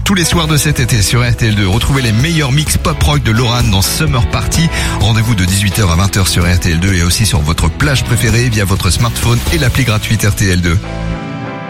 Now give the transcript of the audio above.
tous les soirs de cet été sur RTL2. Retrouvez les meilleurs mix pop-rock de Loran dans Summer Party. Rendez-vous de 18h à 20h sur RTL2 et aussi sur votre plage préférée via votre smartphone et l'appli gratuite RTL2.